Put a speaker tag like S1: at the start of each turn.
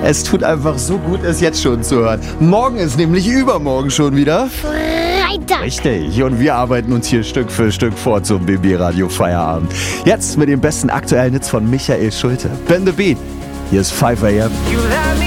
S1: Es tut einfach so gut, es jetzt schon zu hören. Morgen ist nämlich übermorgen schon wieder
S2: Freitag.
S1: Richtig. Und wir arbeiten uns hier Stück für Stück vor zum BB-Radio Feierabend. Jetzt mit den besten aktuellen Hits von Michael Schulte. Ben the Beat. Hier ist 5 AM.